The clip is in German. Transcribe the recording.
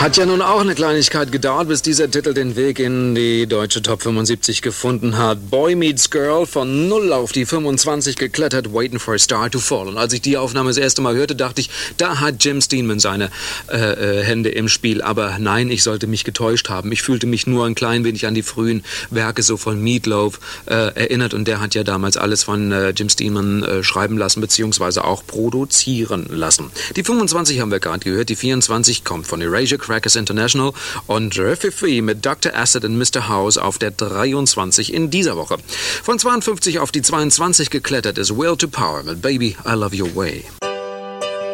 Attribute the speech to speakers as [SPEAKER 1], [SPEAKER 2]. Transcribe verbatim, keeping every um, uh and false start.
[SPEAKER 1] Hat ja nun auch eine Kleinigkeit gedauert, bis dieser Titel den Weg in die deutsche Top fünfundsiebzig gefunden hat. Boy Meets Girl, von null auf die fünfundzwanzig geklettert, Waiting for a Star to Fall. Und als ich die Aufnahme das erste Mal hörte, dachte ich, da hat Jim Steinman seine äh, äh, Hände im Spiel. Aber nein, ich sollte mich getäuscht haben. Ich fühlte mich nur ein klein wenig an die frühen Werke so von Meat Loaf äh, erinnert. Und der hat ja damals alles von äh, Jim Steinman äh, schreiben lassen, beziehungsweise auch produzieren lassen. Die fünfundzwanzig haben wir gerade gehört, die vierundzwanzig kommt von Erasure Crackers International und Riffy mit Doktor Acid und Mister House auf der dreiundzwanzig in dieser Woche. Von zweiundfünfzig auf die zweiundzwanzig geklettert ist Will to Power mit Baby, I Love Your Way.